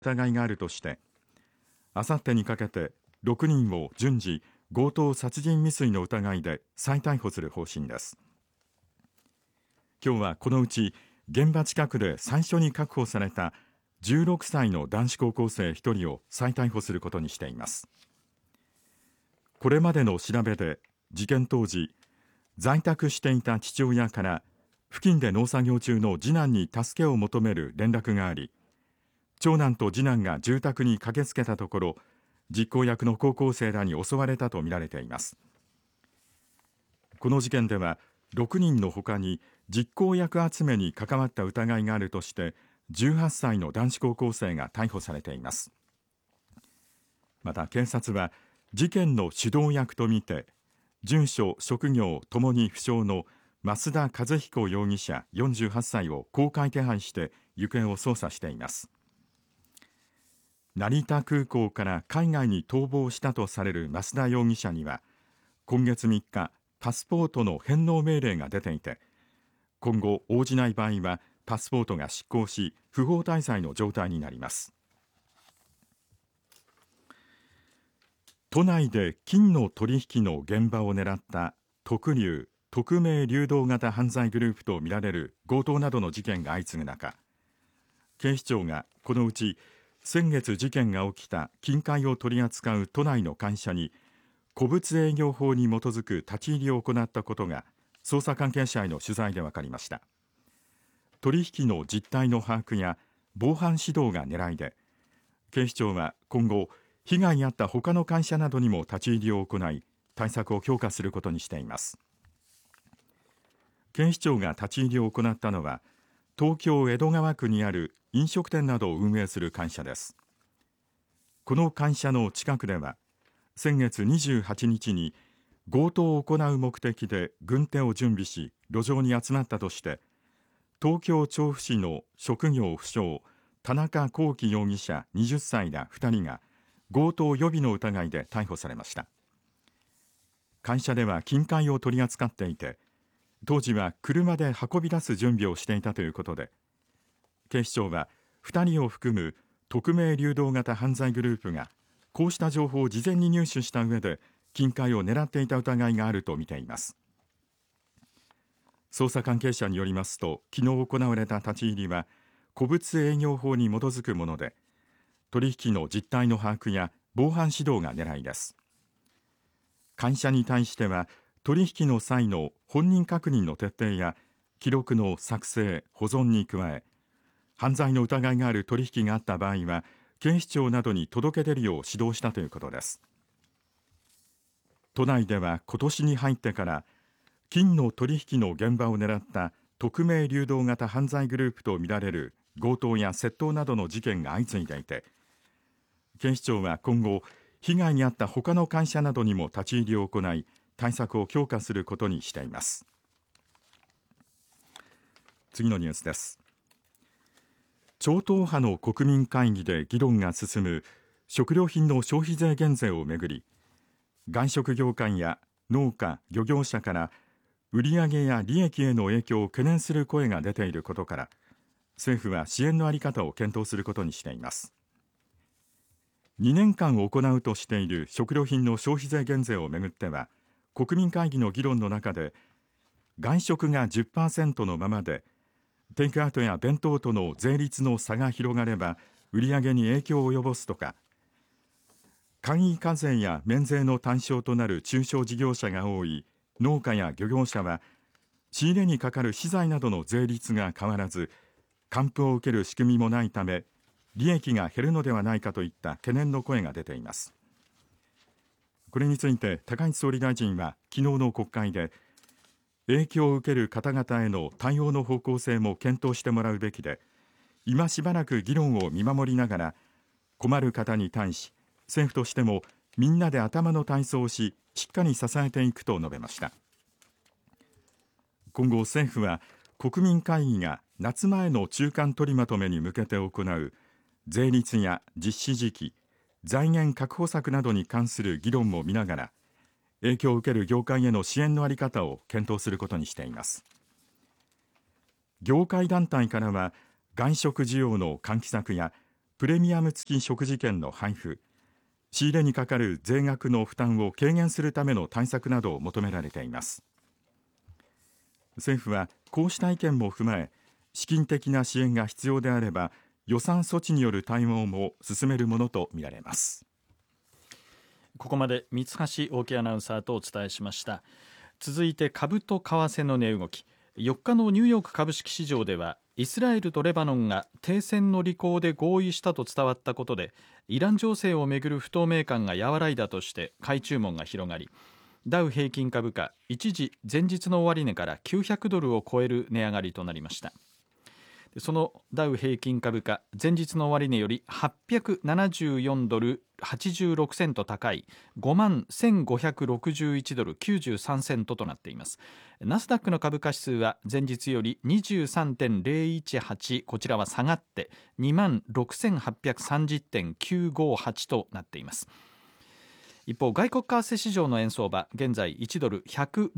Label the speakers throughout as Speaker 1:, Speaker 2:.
Speaker 1: 疑いがあるとして、あさってにかけて6人を順次強盗殺人未遂の疑いで再逮捕する方針です。今日はこのうち現場近くで最初に確保された16歳の男子高校生1人を再逮捕することにしています。これまでの調べで、事件当時在宅していた父親から付近で農作業中の次男に助けを求める連絡があり、長男と次男が住宅に駆けつけたところ、実行役の高校生らに襲われたとみられています。この事件では6人のほかに実行役集めに関わった疑いがあるとして18歳の男子高校生が逮捕されています。また警察は事件の主導役とみて、住所職業ともに不詳の増田和彦容疑者48歳を公開手配して行方を捜査しています。成田空港から海外に逃亡したとされる増田容疑者には今月3日パスポートの返納命令が出ていて、今後応じない場合はパスポートが失効し不法滞在の状態になります。都内で金の取引の現場を狙った特流匿名流動型犯罪グループとみられる強盗などの事件が相次ぐ中、警視庁がこのうち先月事件が起きた金塊を取り扱う都内の会社に古物営業法に基づく立ち入りを行ったことが捜査関係者への取材で分かりました。取引の実態の把握や防犯指導が狙いで、警視庁は今後被害に遭った他の会社などにも立ち入りを行い対策を強化することにしています。警視庁が立ち入りを行ったのは東京江戸川区にある飲食店などを運営する会社です。この会社の近くでは先月28日に強盗を行う目的で軍手を準備し路上に集まったとして東京調布市の職業不詳田中幸喜容疑者20歳ら2人が強盗予備の疑いで逮捕されました。会社では金塊を取り扱っていて、当時は車で運び出す準備をしていたということで、警視庁は2人を含む匿名流動型犯罪グループがこうした情報を事前に入手した上で金塊を狙っていた疑いがあるとみています。捜査関係者によりますと、昨日行われた立ち入りは古物営業法に基づくもので、取引の実態の把握や防犯指導が狙いです。会社に対しては取引の際の本人確認の徹底や記録の作成・保存に加え、犯罪の疑いがある取引があった場合は警視庁などに届け出るよう指導したということです。都内では今年に入ってから金の取引の現場を狙った匿名流動型犯罪グループとみられる強盗や窃盗などの事件が相次いでいて、警視庁は今後被害に遭った他の会社などにも立ち入りを行い対策を強化することにしています。次のニュースです。超党派の国民会議で議論が進む食料品の消費税減税をめぐり、外食業界や農家・漁業者から売上や利益への影響を懸念する声が出ていることから、政府は支援の在り方を検討することにしています。2年間行うとしている食料品の消費税減税をめぐっては、国民会議の議論の中で外食が 10% のままでテイクアウトや弁当との税率の差が広がれば売上に影響を及ぼすとか、簡易課税や免税の対象となる中小事業者が多い農家や漁業者は仕入れにかかる資材などの税率が変わらず還付を受ける仕組みもないため利益が減るのではないかといった懸念の声が出ています。これについて高市総理大臣は昨日の国会で、影響を受ける方々への対応の方向性も検討してもらうべきで、今しばらく議論を見守りながら困る方に対し政府としてもみんなで頭の体操をししっかり支えていくと述べました。今後政府は国民会議が夏前の中間取りまとめに向けて行う税率や実施時期、財源確保策などに関する議論も見ながら影響を受ける業界への支援の在り方を検討することにしています。業界団体からは外食需要の喚起策やプレミアム付き食事券の配布、仕入れにかかる税額の負担を軽減するための対策などを求められています。政府はこうした意見も踏まえ、資金的な支援が必要であれば予算措置による対応も進めるものとみられます。
Speaker 2: ここまで三橋大木アナウンサーとお伝えしました。続いて株と為替の値動き。4日のニューヨーク株式市場ではイスラエルとレバノンが停戦の履行で合意したと伝わったことで、イラン情勢をめぐる不透明感が和らいだとして買い注文が広がり、ダウ平均株価一時前日の終値から900ドルを超える値上がりとなりました。そのダウ平均株価、前日の終値より874ドル86セント高い5万1561ドル93セントとなっています。ナスダックの株価指数は前日より 23.018、 こちらは下がって 26,830.958 となっています。一方、外国為替市場の円相場、現在1ドル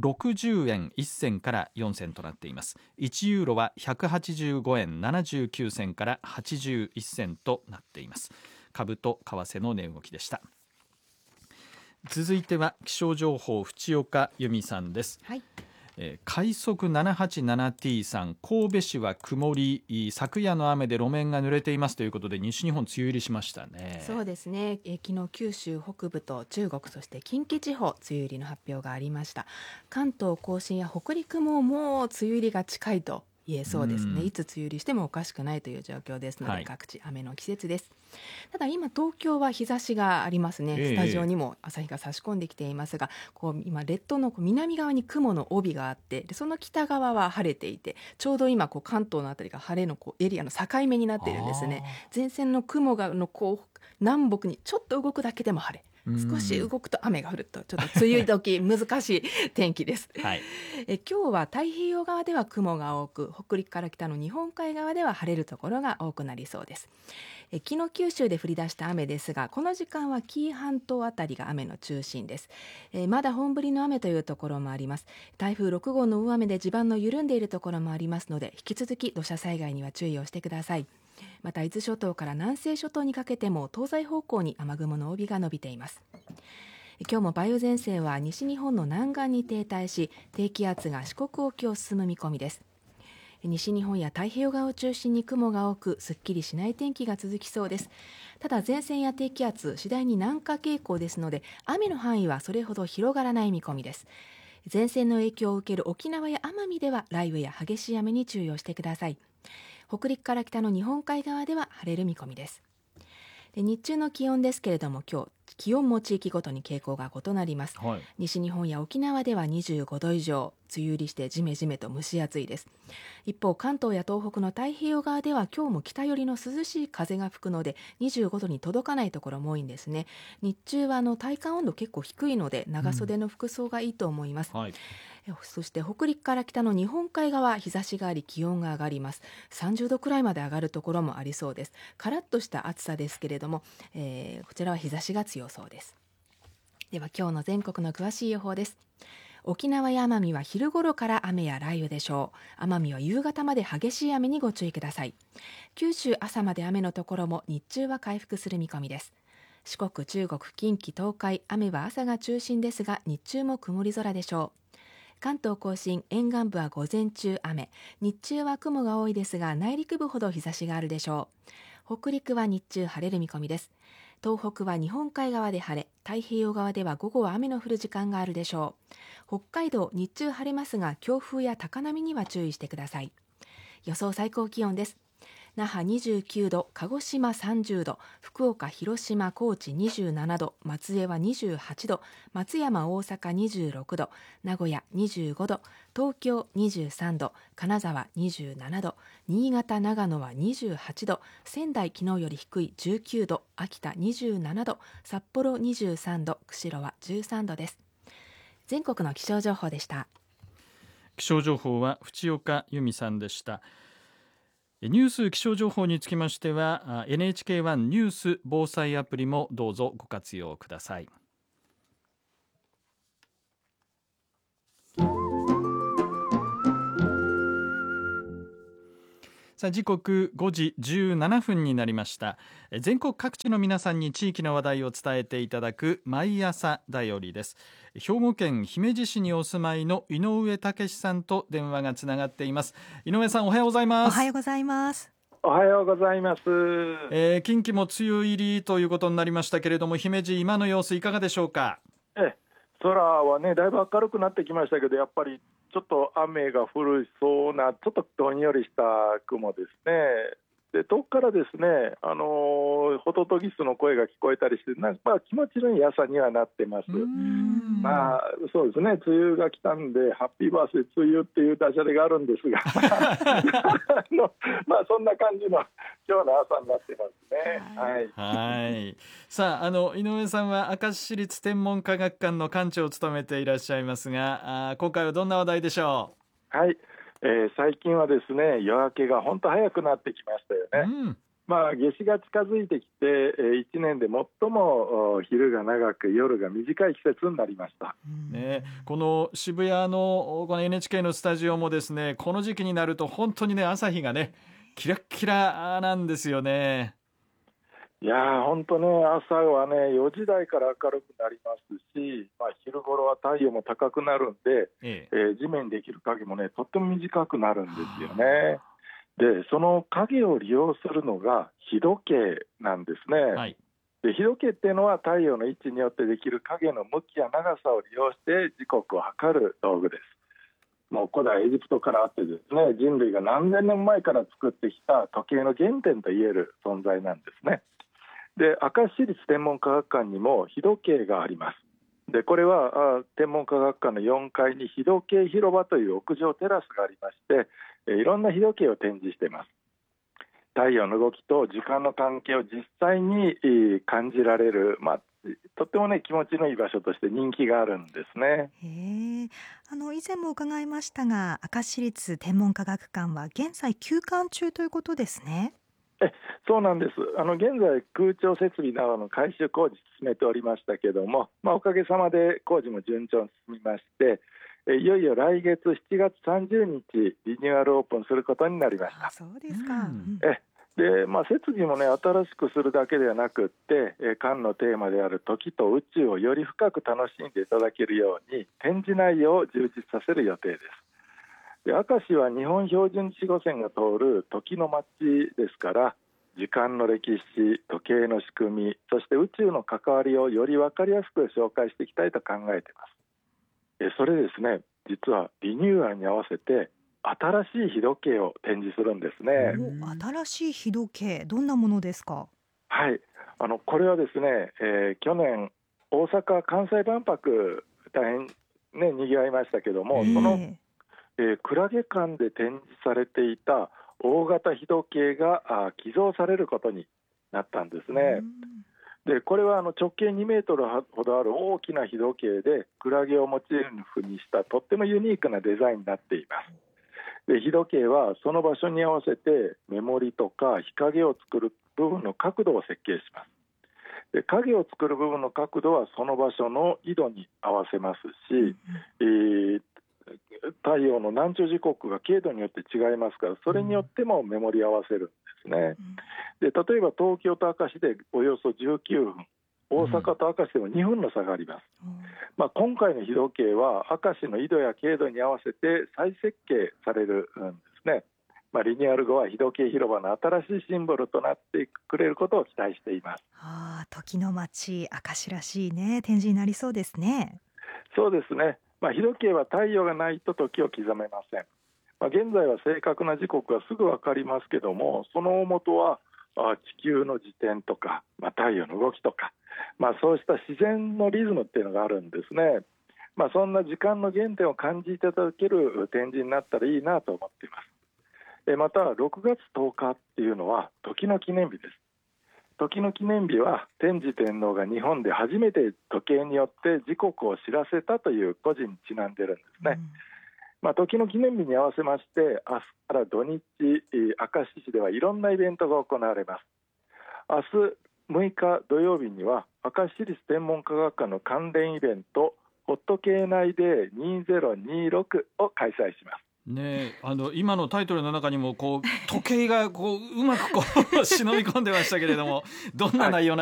Speaker 2: 160円1銭から4銭となっています。1ユーロは185円79銭から81銭となっています。株と為替の値動きでした。続いては気象情報、淵岡由美さんです。
Speaker 3: はい。
Speaker 2: 快速 787T さん、神戸市は曇り、昨夜の雨で路面が濡れていますということで、西日本梅雨入りしましたね。
Speaker 3: そうですね、昨日九州北部と中国、そして近畿地方梅雨入りの発表がありました。関東甲信や北陸ももう梅雨入りが近いと言えそうですね。いつ梅雨入りしてもおかしくないという状況ですので、各地雨の季節です。ただ今東京は日差しがありますね。スタジオにも朝日が差し込んできていますが、今列島の南側に雲の帯があって、でその北側は晴れていて、ちょうど今関東のあたりが晴れのエリアの境目になっているんですね。前線の雲が南北にちょっと動くだけでも晴れ、少し動くと雨が降ると、ちょっと梅雨時難しい天気です、今日は太平洋側では雲が多く、北陸から北の日本海側では晴れるところが多くなりそうです。昨日九州で降り出した雨ですが、この時間は紀伊半島あたりが雨の中心です。まだ本降りの雨というところもあります。台風6号の大雨で地盤の緩んでいるところもありますので、引き続き土砂災害には注意をしてください。また伊豆諸島から南西諸島にかけても東西方向に雨雲の帯が伸びています。今日も梅雨前線は西日本の南岸に停滞し、低気圧が四国沖を進む見込みです。西日本や太平洋側を中心に雲が多く、すっきりしない天気が続きそうです。ただ前線や低気圧、次第に南下傾向ですので、雨の範囲はそれほど広がらない見込みです。前線の影響を受ける沖縄や奄美では雷雨や激しい雨に注意をしてください。北陸から北の日本海側では晴れる見込みです。日中の気温ですけれども、今日気温も地域ごとに傾向が異なります、西日本や沖縄では25度以上、梅雨入りしてジメジメと蒸し暑いです。一方、関東や東北の太平洋側では今日も北寄りの涼しい風が吹くので、25度に届かないところも多いんですね。日中は体感温度結構低いので、長袖の服装がいいと思います、そして北陸から北の日本海側、日差しがあり気温が上がります。30度くらいまで上がるところもありそうです。カラッとした暑さですけれども、こちらは日差しが強そうです。では今日の全国の詳しい予報です。沖縄や奄美は昼頃から雨や雷雨でしょう。奄美は夕方まで激しい雨にご注意ください。九州、朝まで雨のところも日中は回復する見込みです。四国、中国、近畿、東海、雨は朝が中心ですが、日中も曇り空でしょう。関東甲信沿岸部は午前中雨、日中は雲が多いですが、内陸部ほど日差しがあるでしょう。北陸は日中晴れる見込みです。東北は日本海側で晴れ、太平洋側では午後は雨の降る時間があるでしょう。北海道、日中晴れますが、強風や高波には注意してください。予想最高気温です。那覇29度、鹿児島30度、福岡、広島、高知27度、松江は28度、松山、大阪26度、名古屋25度、東京23度、金沢27度、新潟、長野は28度、仙台昨日より低い19度、秋田27度、札幌23度、釧路は13度です。全国の気象情報でした。
Speaker 2: 気象情報は淵岡由美さんでした。ニュース気象情報につきましては NHK1 ニュース防災アプリもどうぞご活用ください。 さあ時刻5時17分になりました。全国各地の皆さんに地域の話題を伝えていただく毎朝だよりです。兵庫県姫路市にお住まいの井上武さんと電話がつながっています。井上さん、おはようございます。
Speaker 4: おはようございます。
Speaker 5: おはようございます。
Speaker 2: 近畿も梅雨入りということになりましたけれども、姫路今の様子いかがでしょうか。
Speaker 5: 空はね、だいぶ明るくなってきましたけど、やっぱりちょっと雨が降りそうな、ちょっとどんよりした雲ですね。で、遠くからですね、ホトトギスの声が聞こえたりして、気持ちのいい朝にはなってます。そうですね、梅雨が来たんで、ハッピーバースデー梅雨っていうダジャレがあるんですがそんな感じの今日の朝になってますね。
Speaker 2: さあ、井上さんは明石市立天文科学館の館長を務めていらっしゃいますが、今回はどんな話題でしょ
Speaker 5: う。最近はですね、夜明けが本当早くなってきましたよね。夏至が近づいてきて、1年で最も昼が長く夜が短い季節になりました、
Speaker 2: この渋谷のこの NHK のスタジオもですね、この時期になると本当にね、朝日がねキラッキラなんですよね。
Speaker 5: いや本当ね、朝はね4時台から明るくなりますし、昼頃は太陽も高くなるんで、地面にできる影もねとっても短くなるんですよね。で、その影を利用するのが日時計なんですね。で、日時計っていうのは太陽の位置によってできる影の向きや長さを利用して時刻を測る道具です。もう古代エジプトからあってですね、人類が何千年前から作ってきた時計の原点といえる存在なんですね。で、明石市立天文科学館にも日時計があります。で、これは天文科学館の4階に日時計広場という屋上テラスがありまして、いろんな日時計を展示しています。太陽の動きと時間の関係を実際に感じられる、とってもね気持ちのいい場所として人気があるんですね。
Speaker 4: 以前も伺いましたが、明石市立天文科学館は現在休館中ということですね。
Speaker 5: そうなんです。現在空調設備などの改修工事進めておりましたけども、おかげさまで工事も順調に進みまして、いよいよ来月7月30日リニューアルオープンすることになりました。
Speaker 4: そうですか。
Speaker 5: で、設備もね新しくするだけではなくって、館のテーマである時と宇宙をより深く楽しんでいただけるように展示内容を充実させる予定です。で、明石は日本標準時5線が通る時の街ですから、時間の歴史、時計の仕組み、そして宇宙の関わりをより分かりやすく紹介していきたいと考えています。それですね、実はリニューアルに合わせて新しい日時計を展示するんですね。
Speaker 4: 新しい日時計、どんなものですか。
Speaker 5: これはですね、去年大阪・関西万博大変ね賑わいましたけども、そのクラゲ館で展示されていた大型日時計が寄贈されることになったんですね。で、これは直径2メートルほどある大きな日時計で、クラゲをモチーフにしたとってもユニークなデザインになっています。で、日時計はその場所に合わせて目盛りとか日陰を作る部分の角度を設計します。で、影を作る部分の角度はその場所の緯度に合わせますし、太陽の南中時刻が経度によって違いますから、それによっても目盛り合わせるんですね。で、例えば東京と明石でおよそ19分、大阪と明石でも2分の差があります。今回の日時計は明石の緯度や経度に合わせて再設計されるんですね。リニューアル後は日時計広場の新しいシンボルとなってくれることを期待しています。
Speaker 4: 時の街、明石らしいね展示になりそうですね。
Speaker 5: そうですね。日時計は太陽がないと時を刻めません。現在は正確な時刻がすぐ分かりますけども、その大元は地球の自転とか、太陽の動きとか、そうした自然のリズムっていうのがあるんですね。そんな時間の原点を感じていただける展示になったらいいなと思っています。また6月10日っていうのは時の記念日です。時の記念日は天智天皇が日本で初めて時計によって時刻を知らせたという故事にちなんでるんですね。時の記念日に合わせまして、明日から土日、明石市ではいろんなイベントが行われます。明日6日土曜日には明石市立天文科学館の関連イベントホット系内デー2026を開催します。
Speaker 2: ね、今のタイトルの中にもこう時計がこううまくこう忍び込んでましたけれども、どんな内容